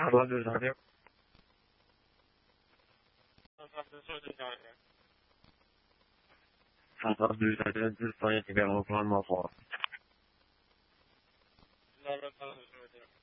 What is that? I thought you said just trying to get on my phone.